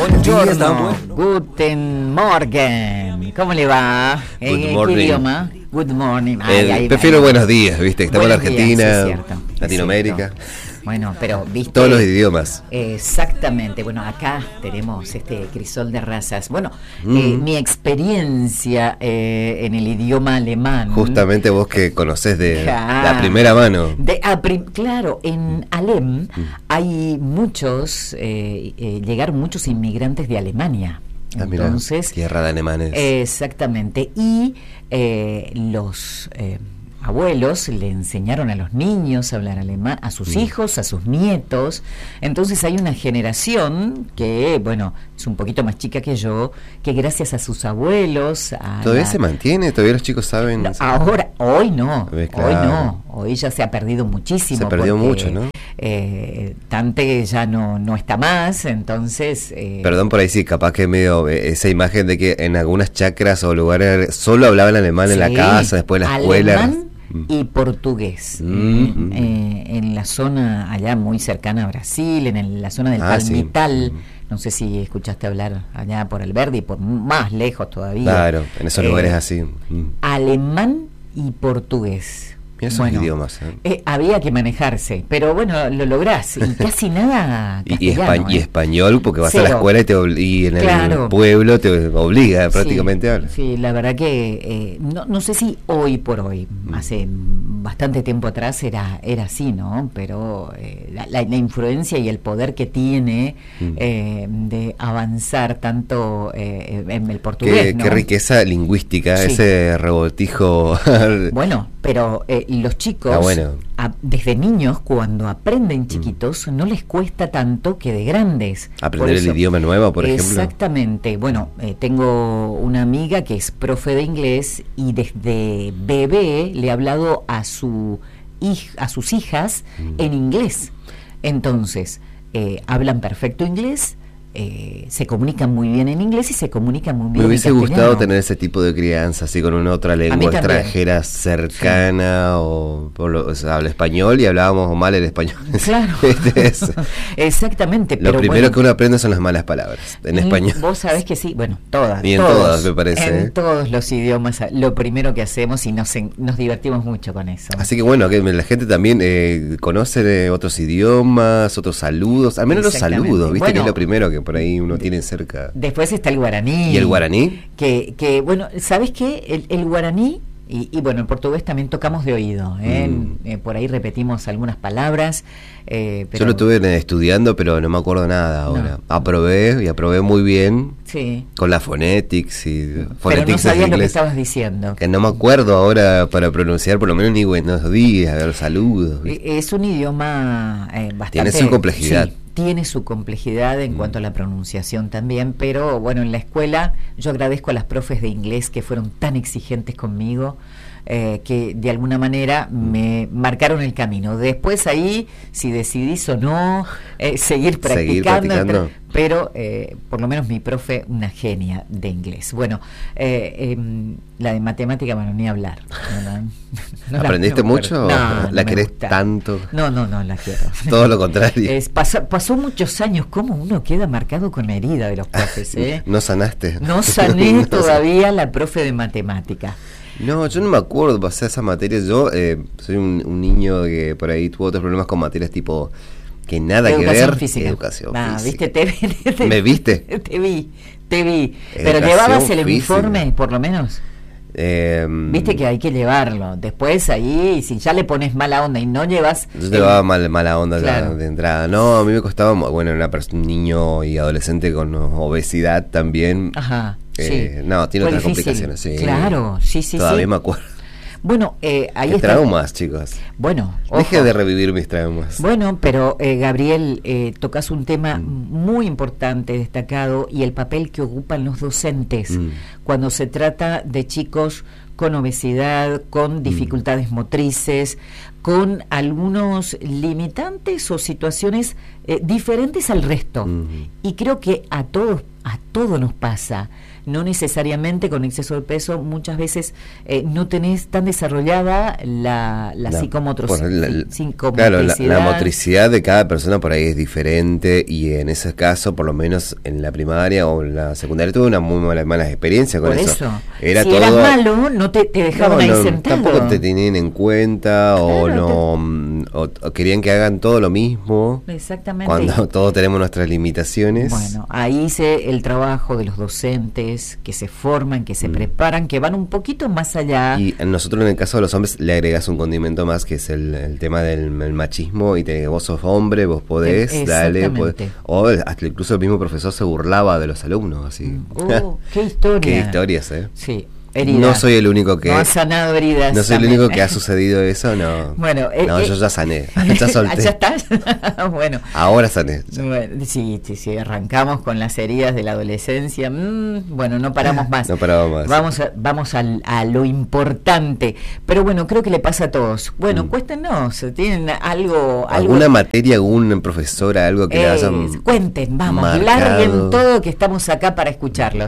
Buongiorno, guten morgen. ¿Cómo le va? ¿En qué idioma? Good morning. Prefiero buenos días, viste, estamos en Argentina, días, sí, Latinoamérica. Bueno, pero viste. Todos los idiomas. Exactamente. Bueno, acá tenemos este crisol de razas. Bueno, mi experiencia en el idioma alemán. Justamente vos que conocés de la primera mano. Claro, en Alem hay muchos, llegaron muchos inmigrantes de Alemania. Entonces, mirá, tierra de alemanes. Exactamente. Y los abuelos le enseñaron a los niños a hablar alemán, a sus hijos, a sus nietos. Entonces hay una generación que, bueno, es un poquito más chica que yo, que gracias a sus abuelos... ¿Todavía se mantiene? ¿Todavía los chicos saben? No, ahora, hoy no, claro. Hoy no. Hoy ya se ha perdido muchísimo. Se perdió mucho, ¿no? Tante ya no está más, entonces... Perdón por ahí, sí, capaz que medio esa imagen de que en algunas chacras o lugares solo hablaban alemán en la casa, después en la escuela... y portugués en la zona allá muy cercana a Brasil, en la zona del Palmital. Sí. No sé si escuchaste hablar allá por Alberdi, por más lejos todavía. Claro, en esos lugares así. Alemán y portugués. Esos idiomas. Había que manejarse, pero bueno, lo lográs. Y casi nada castellano. Y español, porque vas a la escuela y en el pueblo te obliga prácticamente a hablar. Sí, la verdad que no sé si hoy por hoy, hace bastante tiempo atrás era así, ¿no? Pero la influencia y el poder que tiene de avanzar tanto en el portugués, ¿no? Qué riqueza lingüística, ese revoltijo. Bueno, pero los chicos, desde niños, cuando aprenden chiquitos, no les cuesta tanto que de grandes. Aprender el idioma nuevo, por ejemplo. Exactamente. Bueno, tengo una amiga que es profe de inglés y desde bebé le ha hablado a sus hijas en inglés. Entonces, hablan perfecto inglés. Se comunican muy bien en inglés y se comunican muy bien en castellano. Me hubiese gustado tener ese tipo de crianza, así con una otra lengua extranjera cercana, o habla español y hablábamos mal el español. Claro. Exactamente. Lo primero que uno aprende son las malas palabras en español. Vos sabés que sí, bueno, todas. Y en todas, me parece. En todos los idiomas, lo primero que hacemos y nos divertimos mucho con eso. Así que bueno, que la gente también conoce otros idiomas, otros saludos, al menos los saludos, ¿viste? Que es lo primero que por ahí uno tiene cerca. Después está el guaraní. ¿Y el guaraní? Que bueno, ¿sabes qué? El guaraní, y bueno, en portugués también tocamos de oído, por ahí repetimos algunas palabras. Pero yo lo estuve estudiando, pero no me acuerdo nada ahora. No. Aprobé muy bien. Sí. Con la phonetics y pero no sabías lo que estabas diciendo. Que no me acuerdo ahora para pronunciar, por lo menos ni buenos días, los saludos. Es un idioma bastante... Tiene su complejidad. Sí. Tiene su complejidad en cuanto a la pronunciación también, pero bueno, en la escuela yo agradezco a las profes de inglés que fueron tan exigentes conmigo, que de alguna manera me marcaron el camino. Después ahí, si decidís o no, seguir practicando. Pero por lo menos mi profe, una genia de inglés. Bueno, la de matemática, bueno, ni hablar. No ¿aprendiste mucho? No, ¿la querés tanto? No, la quiero. Todo lo contrario. Pasó muchos años, ¿cómo uno queda marcado con la herida de los profes? ¿No sanaste? No sané todavía la profe de matemática. No, yo no me acuerdo, pasé esas materias. Yo soy un niño que por ahí tuvo otros problemas con materias tipo... que nada que ver. Educación física. ¿Viste? ¿Me viste? Te vi. Pero llevabas el uniforme, por lo menos. Viste que hay que llevarlo. Después ahí, si ya le pones mala onda y no llevas... Yo llevaba mala onda de entrada. No, a mí me costaba, bueno, un niño y adolescente con obesidad también. Ajá, sí. No, tiene otras complicaciones. Sí. Claro, sí. Todavía me acuerdo. Bueno, ahí está. Traumas, chicos. Bueno, deje de revivir mis traumas. Bueno, pero Gabriel, tocas un tema muy importante, destacado, y el papel que ocupan los docentes cuando se trata de chicos con obesidad, con dificultades motrices, con algunos limitantes o situaciones diferentes al resto. Y creo que a todo nos pasa. No necesariamente con exceso de peso, muchas veces no tenés tan desarrollada la psicomotricidad. Claro, la motricidad de cada persona por ahí es diferente, y en ese caso, por lo menos en la primaria o en la secundaria, tuve una muy mala experiencia con eso. Era si todo, eras malo, no te dejaban ahí sentado. Tampoco te tenían en cuenta, claro, o querían que hagan todo lo mismo. Exactamente. Cuando todos tenemos nuestras limitaciones. Bueno, ahí hice el trabajo de los docentes que se forman, que se preparan, que van un poquito más allá. Y nosotros, en el caso de los hombres, le agregas un condimento más, que es el tema del machismo, y vos sos hombre, vos podés, dale. O hasta incluso el mismo profesor se burlaba de los alumnos, así. ¡Qué historia! ¡Qué historias, Sí. Heridas. No soy el único que... No ha sanado heridas. No soy el único que ha sucedido eso, no. Bueno, yo ya sané, ya solté. ¿Ya estás? Bueno. Ahora sané. Bueno, sí, arrancamos con las heridas de la adolescencia. Bueno, no paramos más. No paramos más. Vamos a lo importante. Pero bueno, creo que le pasa a todos. Bueno, cuéntenos, ¿tienen alguna materia, algún profesor, algo que le hayan cuenten, vamos, larguen todo, que estamos acá para escucharlos.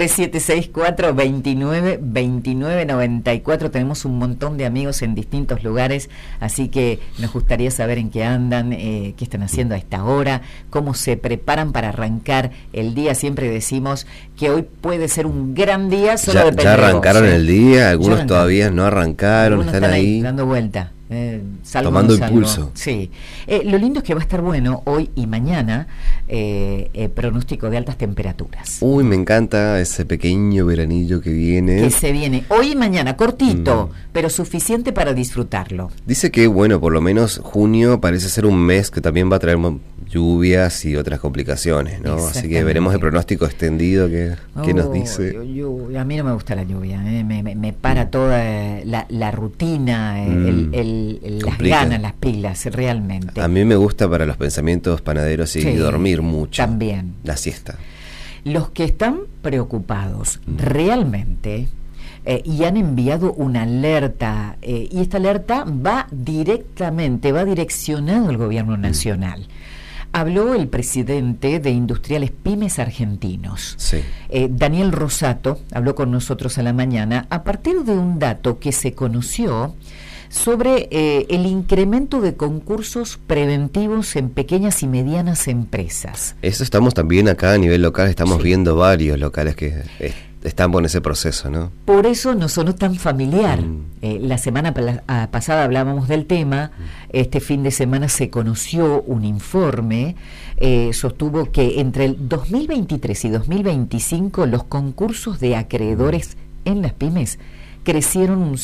3764-2994. Tenemos un montón de amigos en distintos lugares, así que nos gustaría saber en qué andan, qué están haciendo a esta hora, cómo se preparan para arrancar el día. Siempre decimos que hoy puede ser un gran día, solo depende ya arrancaron de vos, el día, algunos todavía no arrancaron, están ahí dando vuelta. Tomando impulso. Sí. Lo lindo es que va a estar bueno hoy y mañana, pronóstico de altas temperaturas. Uy, me encanta ese pequeño veranillo que viene. Que se viene hoy y mañana, cortito, pero suficiente para disfrutarlo. Dice que, bueno, por lo menos junio parece ser un mes que también va a traer lluvias y otras complicaciones, ¿no? Así que veremos el pronóstico extendido que nos dice. A mí no me gusta la lluvia, me para toda la rutina, las ganas, las pilas, realmente. A mí me gusta para los pensamientos panaderos y dormir mucho. También. La siesta. Los que están preocupados realmente y han enviado una alerta, y esta alerta va direccionado al gobierno nacional. Habló el presidente de Industriales Pymes Argentinos, Daniel Rosato, habló con nosotros a la mañana a partir de un dato que se conoció sobre el incremento de concursos preventivos en pequeñas y medianas empresas. Eso estamos también acá a nivel local, estamos viendo varios locales que están con ese proceso, ¿no? Por eso no sonó tan familiar. La semana pasada hablábamos del tema, este fin de semana se conoció un informe, sostuvo que entre el 2023 y 2025 los concursos de acreedores en las pymes crecieron un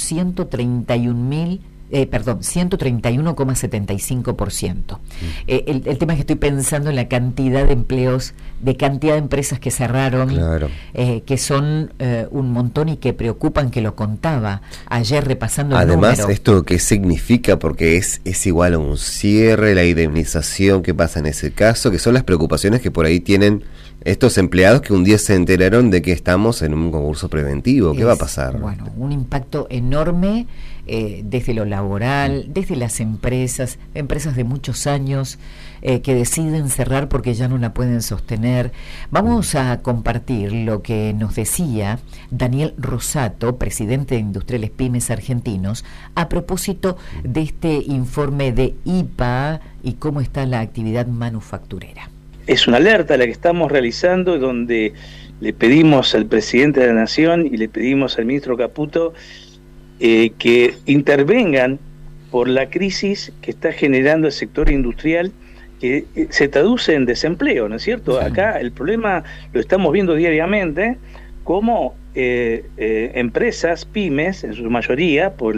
131,75%. El tema es que estoy pensando en la cantidad de empleos, de cantidad de empresas que cerraron, que son un montón y que preocupan, que lo contaba ayer repasando el número. Además, ¿esto qué significa? Porque es igual a un cierre, la indemnización, ¿qué pasa en ese caso? Que son las preocupaciones que por ahí tienen estos empleados que un día se enteraron de que estamos en un concurso preventivo. ¿Qué va a pasar? Bueno, un impacto enorme desde lo laboral, desde las empresas de muchos años que deciden cerrar porque ya no la pueden sostener. Vamos a compartir lo que nos decía Daniel Rosato, presidente de Industriales Pymes Argentinos, a propósito de este informe de IPA y cómo está la actividad manufacturera. Es una alerta la que estamos realizando, donde le pedimos al presidente de la Nación y le pedimos al ministro Caputo que intervengan por la crisis que está generando el sector industrial, que se traduce en desempleo, ¿no es cierto? Sí. Acá el problema lo estamos viendo diariamente, como empresas pymes, en su mayoría, por el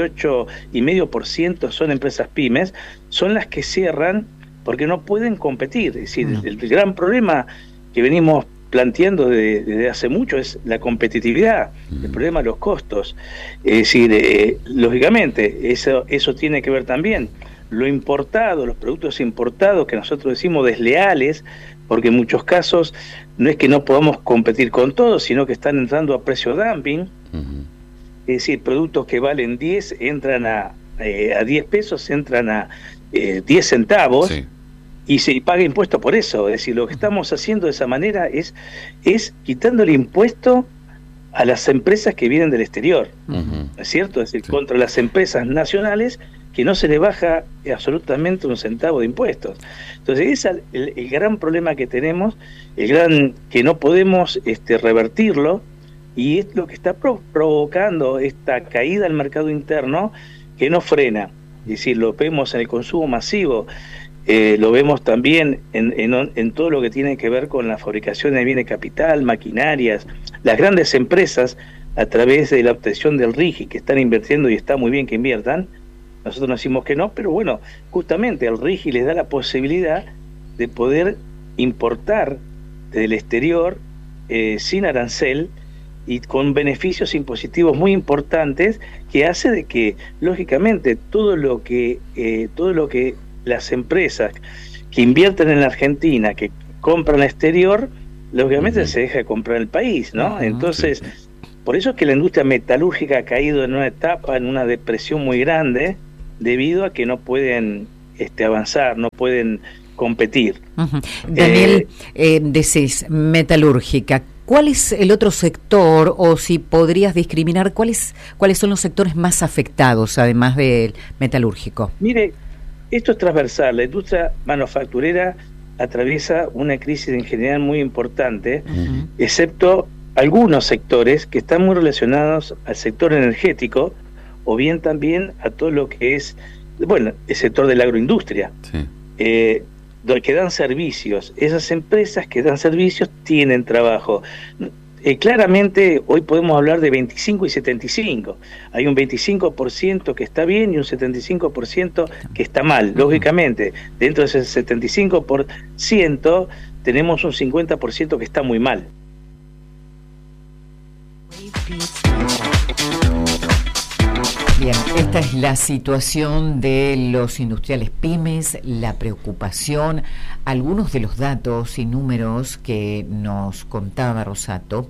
98,5% son empresas pymes, son las que cierran porque no pueden competir. Es decir, el gran problema que venimos planteando desde hace mucho es la competitividad, el problema de los costos. Es decir, lógicamente, eso tiene que ver también. Lo importado, los productos importados que nosotros decimos desleales, porque en muchos casos no es que no podamos competir con todos, sino que están entrando a precio dumping. Es decir, productos que valen 10 entran a 10 pesos, entran a 10 centavos. Sí. y se paga impuesto por eso. Es decir, lo que estamos haciendo de esa manera es quitándole impuesto a las empresas que vienen del exterior, ¿no es cierto? Es decir, contra las empresas nacionales, que no se le baja absolutamente un centavo de impuestos. Entonces, ese es el gran problema que tenemos, que no podemos revertirlo, y es lo que está provocando esta caída del mercado interno que no frena. Es decir, lo vemos en el consumo masivo, lo vemos también en todo lo que tiene que ver con la fabricación de bienes de capital, maquinarias, las grandes empresas a través de la obtención del RIGI, que están invirtiendo, y está muy bien que inviertan. Nosotros nos decimos que no, pero bueno, justamente el RIGI les da la posibilidad de poder importar del exterior sin arancel y con beneficios impositivos muy importantes, que hace de que, lógicamente, todo lo que las empresas que invierten en la Argentina, que compran al exterior, lógicamente se deja de comprar en el país, ¿no? Entonces, por eso es que la industria metalúrgica ha caído en una etapa, en una depresión muy grande, debido a que no pueden avanzar, no pueden competir. Daniel, decís metalúrgica. ¿Cuál es el otro sector, o si podrías discriminar cuáles son los sectores más afectados, además del metalúrgico? Mire, esto es transversal. La industria manufacturera atraviesa una crisis en general muy importante, excepto algunos sectores que están muy relacionados al sector energético, o bien también a todo lo que es, bueno, el sector de la agroindustria, que dan servicios. Esas empresas que dan servicios tienen trabajo. Claramente hoy podemos hablar de 25 y 75. Hay un 25% que está bien y un 75% que está mal. Lógicamente, dentro de ese 75% tenemos un 50% que está muy mal. Bien, esta es la situación de los industriales pymes, la preocupación, algunos de los datos y números que nos contaba Rosato,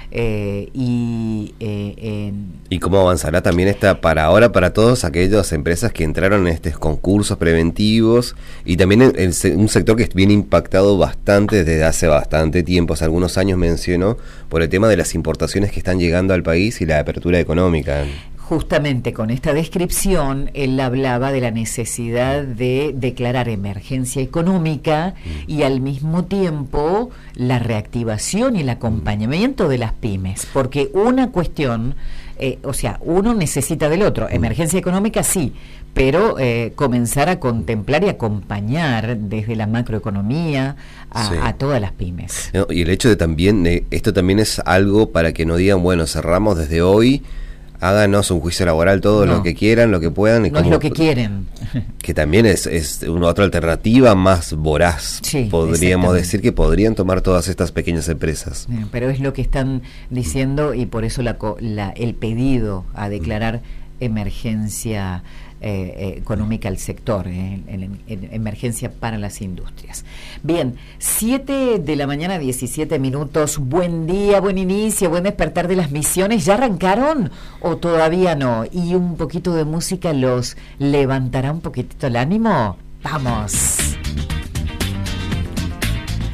y cómo avanzará también para todas aquellas empresas que entraron en estos concursos preventivos, y también un sector que viene impactado bastante desde hace bastante tiempo, hace algunos años mencionó, por el tema de las importaciones que están llegando al país y la apertura económica. Justamente con esta descripción, él hablaba de la necesidad de declarar emergencia económica y al mismo tiempo la reactivación y el acompañamiento de las pymes, porque una cuestión, uno necesita del otro. Emergencia económica sí, pero comenzar a contemplar y acompañar desde la macroeconomía a todas las pymes. Y el hecho de esto también es algo para que no digan, bueno, cerramos desde hoy, háganos un juicio laboral todo lo que quieran, lo que puedan. No es lo que quieren. Que también es una otra alternativa más voraz. Sí, podríamos decir que podrían tomar todas estas pequeñas empresas. Pero es lo que están diciendo, y por eso el pedido a declarar emergencia económica al sector, emergencia para las industrias. Bien, 7 de la mañana, 17 minutos. Buen día, buen inicio, buen despertar de las misiones. ¿Ya arrancaron o todavía no? Y un poquito de música los levantará un poquitito el ánimo. ¡Vamos!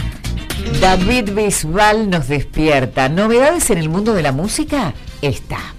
David Bisbal nos despierta. ¿Novedades en el mundo de la música? Está.